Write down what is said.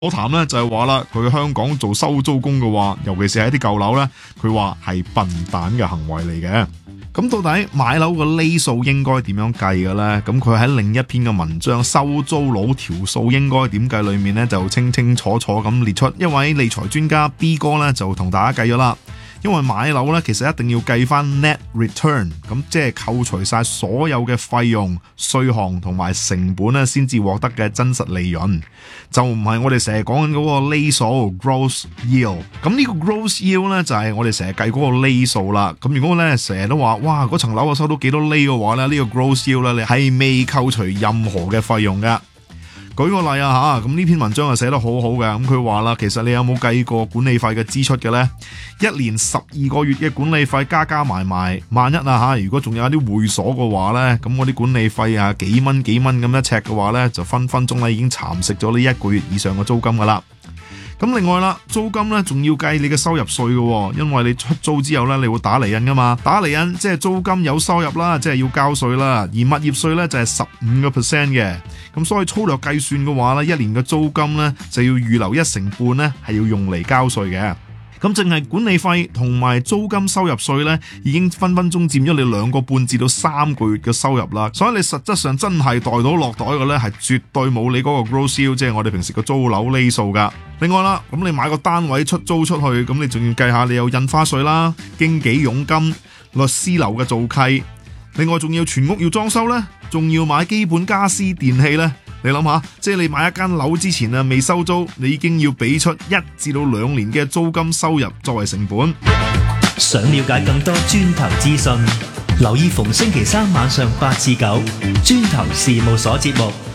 我談咧就係話啦，佢香港做收租工嘅話，尤其是係一啲舊樓咧，佢話係笨蛋嘅行為嚟嘅。咁到底買樓個厘數應該點樣計嘅呢？咁佢喺另一篇嘅文章《收租佬條數應該點計》裏面咧就清清楚楚咁列出，一位理財專家 B 哥咧就同大家計咗啦。因為買樓咧，其實一定要計翻 net return， 咁即係扣除晒所有嘅費用、稅項同埋成本咧，先至獲得嘅真實利潤，就唔係我哋成日講緊嗰個厘數 gross yield。咁呢個 gross yield 咧就係我哋成日計嗰個厘數啦。咁如果咧成日都話，哇嗰層樓我收到幾多厘嘅話咧，呢個 gross yield 咧你係未扣除任何嘅費用㗎。舉個例啊吓，咁呢篇文章就寫得好好嘅，咁佢話啦，其實你有冇計過管理費嘅支出嘅呢？一年12個月嘅管理費加埋，萬一啊吓，如果仲有一啲會所嘅話呢，咁嗰啲管理費啊幾蚊咁一尺嘅話呢，就分鐘咧已經蠶食咗呢1個月以上嘅租金噶啦。咁另外啦，租金咧仲要計你嘅收入稅嘅，因為你出租之後咧，你會打釐印噶嘛，打釐印即係租金有收入啦，即係要交稅啦，而物業稅咧就係15% 嘅，咁所以粗略計算嘅話咧，一年嘅租金咧就要預留1成半咧係要用嚟交稅嘅。咁淨係管理費同埋租金收入稅咧，已經分佔咗你2個半至到3個月嘅收入啦。所以你實質上真係袋到落袋嘅咧，係絕對冇你嗰個 gross yield， 即係我哋平時個租樓厘數噶。另外啦，咁你買個單位出租出去，咁你仲要計下你有印花稅啦、經紀佣金、律師樓嘅做契，另外仲要全屋要裝修咧，仲要買基本家私電器咧。你諗下，即係你買一間樓之前啊，未收租，你已經要俾出1至2年嘅租金收入作為成本。 想了解更多磚頭資訊，留意逢星期3晚上8至9，磚頭事務所節目。